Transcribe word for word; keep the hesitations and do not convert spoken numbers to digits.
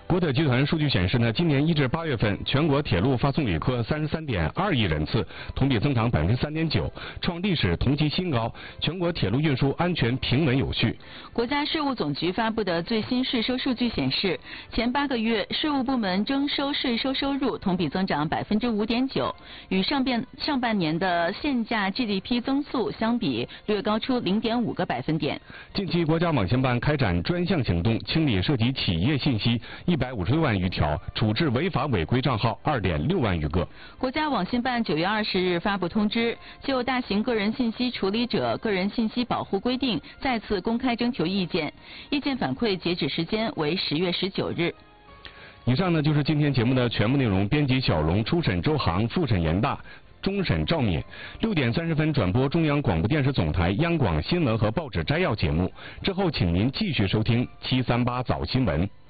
国铁集团数据显示呢，今年一至八月份，全国铁路发送旅客三十三点二亿人次，同比增长百分之三点九，创历史同期新高。全国铁路运输安全平稳有序。 国家税务总局发布的最新税收数据显示，前八个月税务部门征收税收收入同比增长百分之五点九，与上半上半年的现价 G D P 增速相比，略高出零点五个百分点。 近期，国家网信办开展专项行动，清理涉及企业信息一百五十六万余条，处置违法违规账号二点六万余个。 国家网信办九月二十日发布通知，就大型个人信息处理者个人信息保护规定再次公开征求意见，意见反馈截止时间为十月十九日。 以上呢就是今天节目的全部内容。编辑小龙，初审周航，复审严大，终审赵敏。六点三十分转播中央广播电视总台央广新闻和报纸摘要节目，之后请您继续收听七三八早新闻。